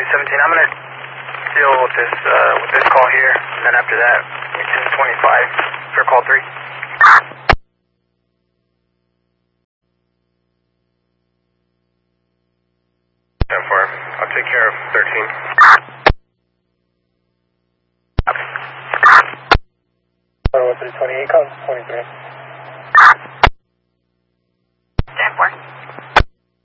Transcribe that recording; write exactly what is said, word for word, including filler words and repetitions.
seventeen, I'm going to deal with this, uh, with this call here, and then after that, ten twenty-five for call three. ten four, I'll take care of thirteen. Oh, three twenty-eight, call twenty-three.